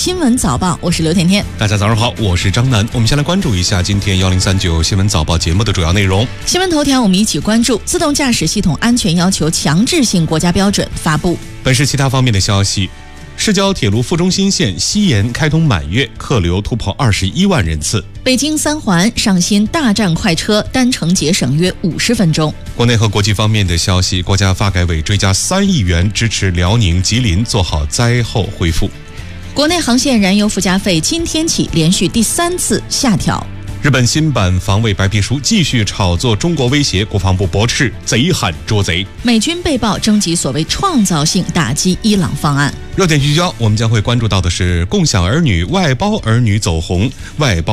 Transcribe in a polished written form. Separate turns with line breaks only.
新闻早报，我是刘甜甜。
大家早上好，我是张楠。我们先来关注一下今天1039新闻早报节目的主要内容。
新闻头条，我们一起关注自动驾驶系统安全要求强制性国家标准发布。
本市其他方面的消息，市郊铁路副中心线西延开通满月，客流突破21万人次。
北京三环上新大站快车，单程节省约50分钟。
国内和国际方面的消息，国家发改委追加3亿元支持辽宁、吉林做好灾后恢复。
国内航线燃油附加费今天起连续第3次下调。
日本新版防卫白皮书继续炒作中国威胁，国防部驳斥贼喊捉贼。
美军被曝征集所谓创造性打击伊朗方案。
热点聚焦，我们将会关注到的是共享儿女、外包儿女走红，外包